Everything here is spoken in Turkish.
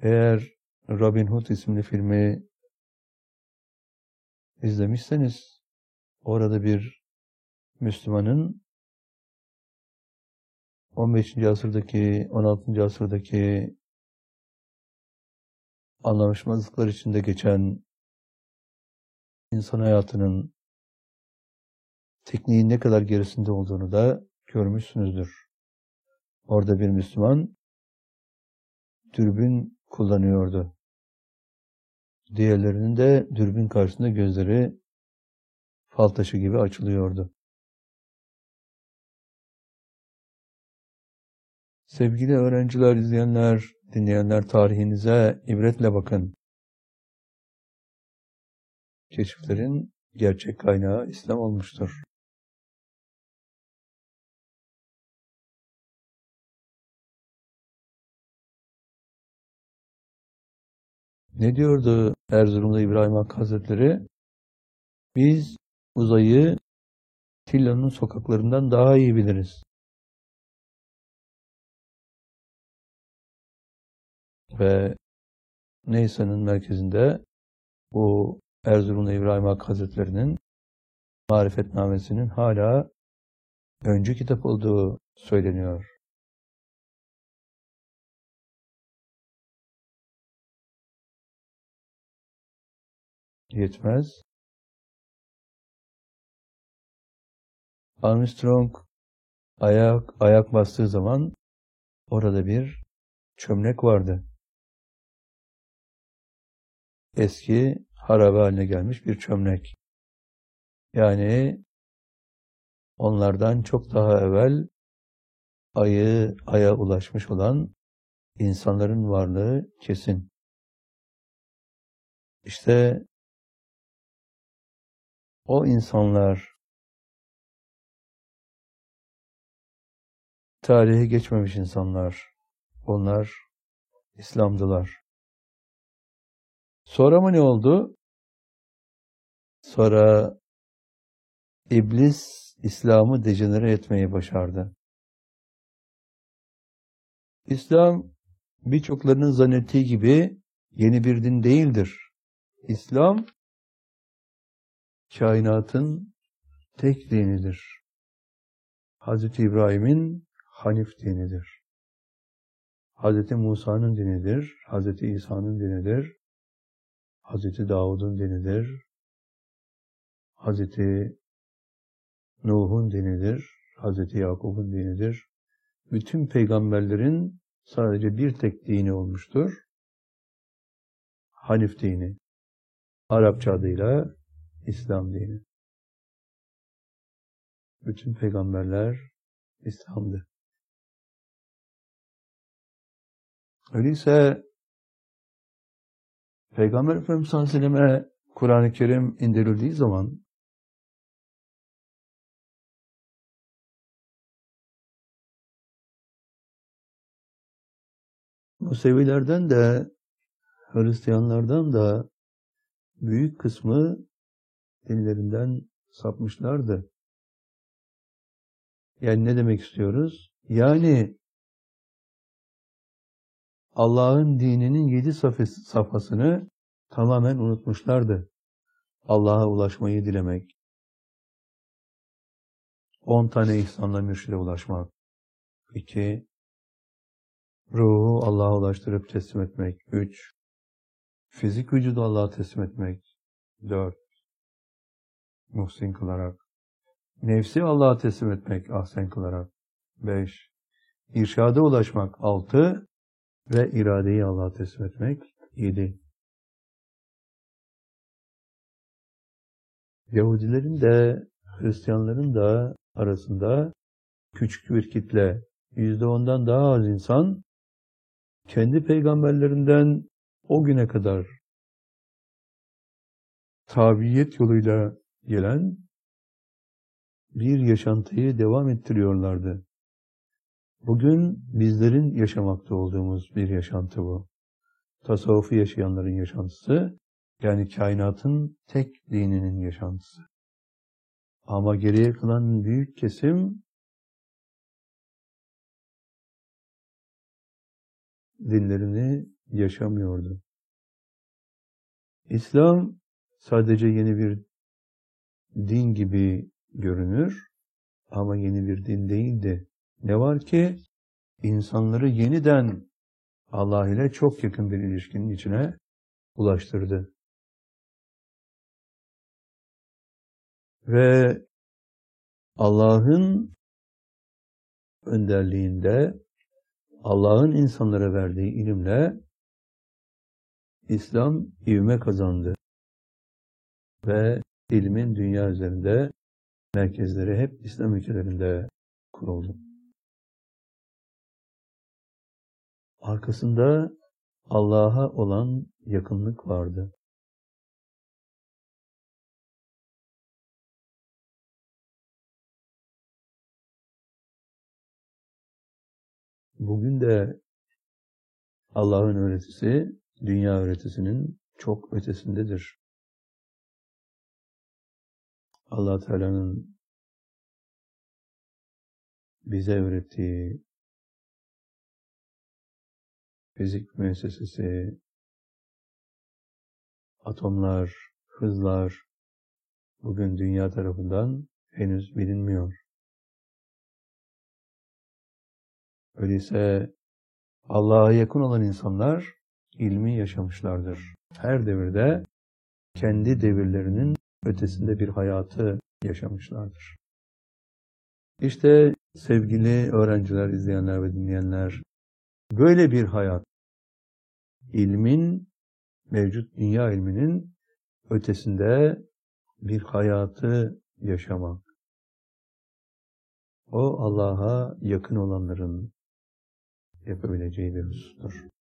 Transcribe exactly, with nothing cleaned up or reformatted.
Eğer Robin Hood isimli filmi izlemişseniz, orada bir Müslümanın on beşinci asırdaki, on altıncı asırdaki anlaşmazlıklar içinde geçen insan hayatının tekniğin ne kadar gerisinde olduğunu da görmüşsünüzdür. Orada bir Müslüman dürbün kullanıyordu. Diğerlerinin de dürbün karşısında gözleri fal taşı gibi açılıyordu. Sevgili öğrenciler, izleyenler, dinleyenler, tarihinize ibretle bakın. Keşiflerin gerçek kaynağı İslam olmuştur. Ne diyordu Erzurum'da İbrahim Hakkı Hazretleri? Biz uzayı Tilla'nın sokaklarından daha iyi biliriz. Ve Neysa'nın merkezinde bu Erzurum'da İbrahim Hakkı Hazretleri'nin Marifetnamesi'nin hala öncü kitap olduğu söyleniyor. Yetmez. Armstrong ayak ayak bastığı zaman orada bir çömlek vardı. Eski harabe haline gelmiş bir çömlek. Yani onlardan çok daha evvel ayı aya ulaşmış olan insanların varlığı kesin. İşte o insanlar tarihe geçmemiş insanlar. Onlar İslam'dılar. Sonra mı ne oldu? Sonra İblis İslam'ı dejenere etmeyi başardı. İslam birçoklarının zannettiği gibi yeni bir din değildir. İslam kainatın tek dinidir. Hazreti İbrahim'in Hanif dinidir. Hazreti Musa'nın dinidir. Hazreti İsa'nın dinidir. Hazreti Davud'un dinidir. Hazreti Nuh'un dinidir. Hazreti Yakub'un dinidir. Bütün peygamberlerin sadece bir tek dini olmuştur. Hanif dini. Arapça adıyla İslam dini. Bütün peygamberler İslam'dı. Öyleyse Peygamber Efendimiz sallallahu aleyhi ve selleme Kur'an-ı Kerim indirildiği zaman Musevilerden de Hristiyanlardan da büyük kısmı dinlerinden sapmışlardı. Yani ne demek istiyoruz? Yani Allah'ın dininin yedi safhasını tamamen unutmuşlardı. Allah'a ulaşmayı dilemek, on tane ihsanla mürşide ulaşmak, iki, ruhu Allah'a ulaştırıp teslim etmek, üç, fizik vücudu Allah'a teslim etmek, dört, muhsin kılarak, nefsi Allah'a teslim etmek, ahsen kılarak, beş, irşada ulaşmak, altı ve iradeyi Allah'a teslim etmek, yedi. Yahudilerin de Hristiyanların da arasında küçük bir kitle, yüzde ondan daha az insan, kendi peygamberlerinden o güne kadar tabiyet yoluyla gelen bir yaşantıyı devam ettiriyorlardı. Bugün bizlerin yaşamakta olduğumuz bir yaşantı bu. Tasavvufu yaşayanların yaşantısı, yani kainatın tek dininin yaşantısı. Ama geriye kalan büyük kesim dinlerini yaşamıyordu. İslam sadece yeni bir din gibi görünür ama yeni bir din değildi. Ne var ki insanları yeniden Allah ile çok yakın bir ilişkinin içine ulaştırdı. Ve Allah'ın önderliğinde, Allah'ın insanlara verdiği ilimle İslam ivme kazandı. Ve ilmin dünya üzerinde merkezleri hep İslam ülkelerinde kuruldu. Arkasında Allah'a olan yakınlık vardı. Bugün de Allah'ın öğretisi, dünya öğretisinin çok ötesindedir. Allah Teala'nın bize öğrettiği fizik müessesesi, atomlar, hızlar bugün dünya tarafından henüz bilinmiyor. Öyleyse Allah'a yakın olan insanlar ilmi yaşamışlardır. Her devirde kendi devirlerinin ötesinde bir hayatı yaşamışlardır. İşte sevgili öğrenciler, izleyenler ve dinleyenler, böyle bir hayat, ilmin, mevcut dünya ilminin ötesinde bir hayatı yaşamak. O Allah'a yakın olanların yapabileceği bir husustur.